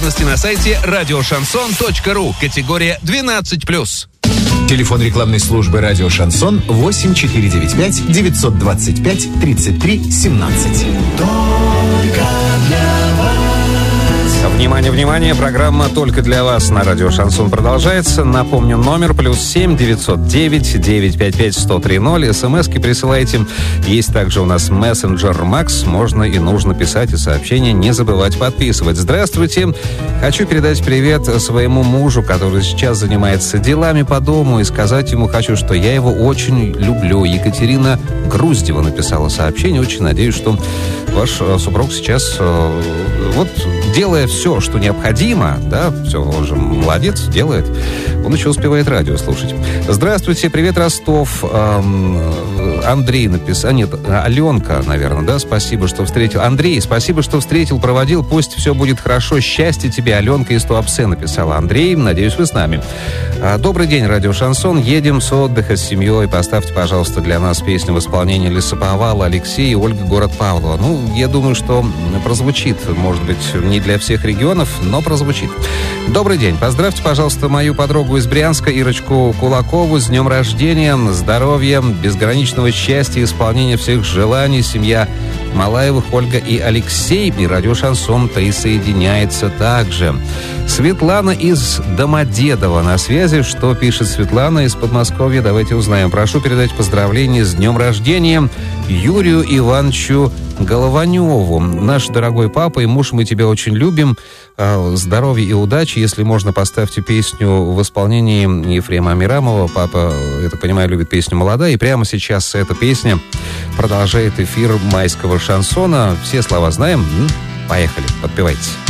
На сайте радиошансон.ру. Категория 12+. Телефон рекламной службы «Радио Шансон» 8495 925 33 17. Только для вас. Внимание, внимание, программа «Только для вас» на радио «Шансон» продолжается. Напомню, номер +7 909 955 1030. СМСки присылайте. Есть также у нас мессенджер Макс. Можно и нужно писать и сообщения. Не забывать подписывать. Здравствуйте. Хочу передать привет своему мужу, который сейчас занимается делами по дому, и сказать ему хочу, что я его очень люблю. Екатерина Груздева написала сообщение. Очень надеюсь, что ваш супруг сейчас делая все, что необходимо, да, все, он же молодец, делает, он еще успевает радио слушать. Здравствуйте, привет, Ростов. Андрей написал, Аленка, наверное, да, спасибо, что встретил. Андрей, спасибо, что встретил, проводил, пусть все будет хорошо, счастья тебе, Аленка из Туапсе написала. Андрей, надеюсь, вы с нами. Добрый день, радио Шансон, едем с отдыха с семьей, поставьте, пожалуйста, для нас песню в исполнении Лесоповала, Алексей и Ольга, город Павлова. Я думаю, что прозвучит, может быть, не для всех регионов, но прозвучит. Добрый день. Поздравьте, пожалуйста, мою подругу из Брянска, Ирочку Кулакову, с днем рождения, здоровья, безграничного счастья, исполнения всех желаний. Семья Малаевых, Ольга и Алексей. И радио Шансон присоединяется также. Светлана из Домодедово на связи. Что пишет Светлана из Подмосковья? Давайте узнаем. Прошу передать поздравления с днем рождения Юрию Ивановичу Голованеву. Наш дорогой папа и муж, мы тебя очень любим. Здоровья и удачи. Если можно, поставьте песню в исполнении Ефрема Амирамова. Папа, я так понимаю, любит песню «Молодая». И прямо сейчас эта песня продолжает эфир майского шансона. Все слова знаем? Поехали, подпевайте.